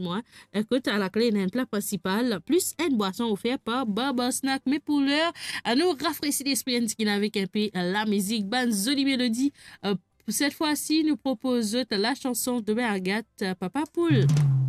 moi. Écoute, à la clé, il y a un plat principal, plus une boisson offerte par Baba Snack. Mais pour l'heure, à nous rafraîchir l'esprit avec un peu la musique, bonne jolie mélodie. Cette fois-ci, nous proposons la chanson de Agathe, Papa Poule.